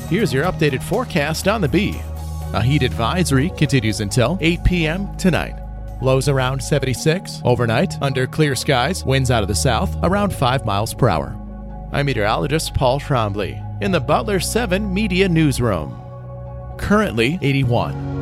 Here's your updated forecast on the Bee. A heat advisory continues until 8 p.m. tonight. Lows around 76. Overnight, under clear skies, winds out of the south around 5 miles per hour. I'm meteorologist Paul Trombley in the Butler 7 Media Newsroom. Currently 81.